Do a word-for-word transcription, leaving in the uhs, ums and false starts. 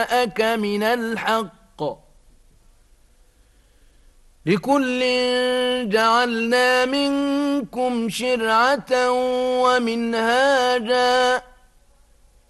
جاءك من الحق لكل جعلنا منكم شرعة ومنهاجا